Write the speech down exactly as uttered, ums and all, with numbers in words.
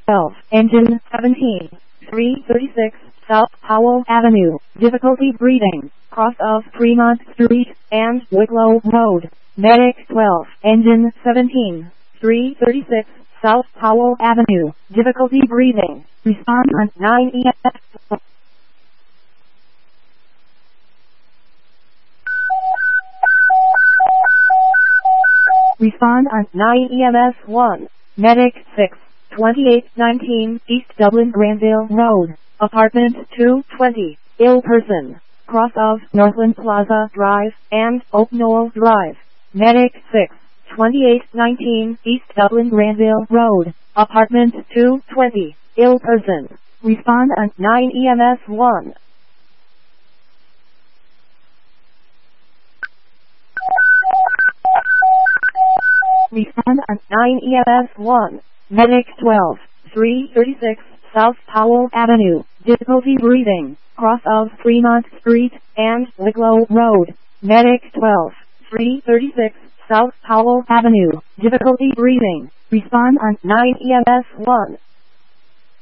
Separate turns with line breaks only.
twelve, engine seventeen, three thirty-six, South Powell Avenue, difficulty breathing, cross of Fremont Street and Wicklow Road. Medic twelve, engine seventeen, three thirty-six, South Powell Avenue, difficulty breathing, respond on nine E M S. Respond on nine E M S one. Medic six, twenty-eight nineteen East Dublin Granville Road, apartment two twenty, ill person, cross of Northland Plaza Drive and Oak Knoll Drive. Medic six, twenty-eight nineteen East Dublin Granville Road, apartment two twenty, ill person. Respond on nine E M S one. Respond on nine E M S one. Medic twelve, three thirty-six, South Powell Avenue, difficulty breathing, cross of Fremont Street and Wicklow Road. Medic twelve, three thirty-six, South Powell Avenue, difficulty breathing. Respond on nine E M S one.